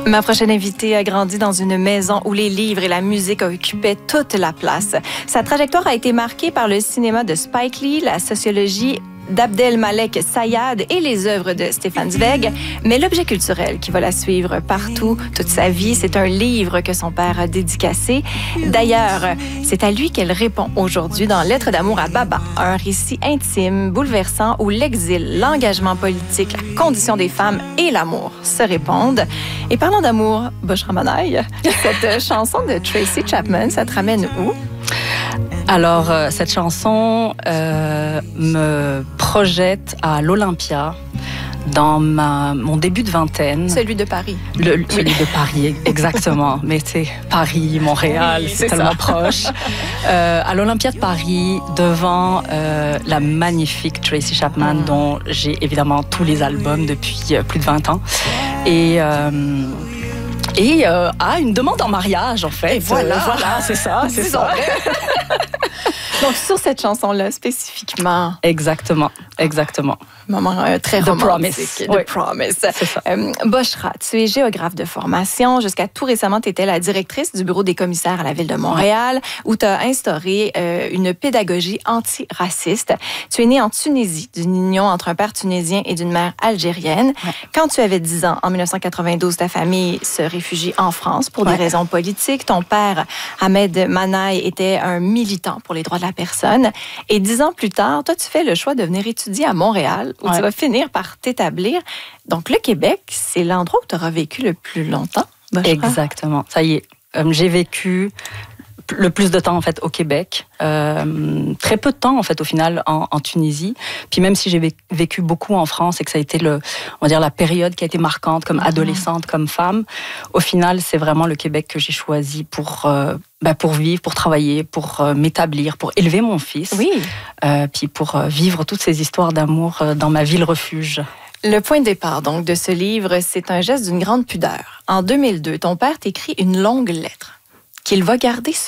Ma prochaine invitée a grandi dans une maison où les livres et la musique occupaient toute la place. Sa trajectoire a été marquée par le cinéma de Spike Lee, la sociologie d'Abdelmalek Sayad et les œuvres de Stefan Zweig. Mais l'objet culturel qui va la suivre partout, toute sa vie, c'est un livre que son père a dédicacé. D'ailleurs, c'est à lui qu'elle répond aujourd'hui dans Lettres d'amour à Baba, un récit intime, bouleversant où l'exil, l'engagement politique, la condition des femmes et l'amour se répondent. Et parlons d'amour, Bushra Manaï, cette chanson de Tracy Chapman, ça te ramène où? Alors, cette chanson me projette à l'Olympia dans mon début de vingtaine. Celui de Paris. Celui de Paris, exactement. Mais tu sais, Paris, Montréal, oui, c'est tellement proche. À l'Olympia de Paris, devant la magnifique Tracy Chapman, dont j'ai évidemment tous les albums depuis plus de 20 ans. Et à une demande en mariage, en fait. Et voilà, c'est ça. Donc, sur cette chanson-là, spécifiquement. Exactement. Moment très romantique. The Promise. C'est ça. Bushra, tu es géographe de formation. Jusqu'à tout récemment, tu étais la directrice du bureau des commissaires à la Ville de Montréal, où tu as instauré une pédagogie antiraciste. Tu es née en Tunisie, d'une union entre un père tunisien et d'une mère algérienne. Ouais. Quand tu avais 10 ans, en 1992, ta famille se réfugie en France pour des raisons politiques. Ton père, Ahmed Manaï, était un militant pour les droits de la personne. Et 10 ans plus tard, toi, tu fais le choix de venir étudier à Montréal, où tu vas finir par t'établir. Donc, le Québec, c'est l'endroit où tu auras vécu le plus longtemps. Exactement. Ça y est. J'ai vécu le plus de temps, en fait, au Québec. Très peu de temps, en fait, au final, en Tunisie. Puis même si j'ai vécu beaucoup en France et que ça a été on va dire, la période qui a été marquante comme adolescente, comme femme, au final, c'est vraiment le Québec que j'ai choisi pour vivre, pour travailler, pour m'établir, pour élever mon fils. Oui. Puis pour vivre toutes ces histoires d'amour dans ma ville refuge. Le point de départ, donc, de ce livre, c'est un geste d'une grande pudeur. En 2002, ton père t'écrit une longue lettre qu'il va garder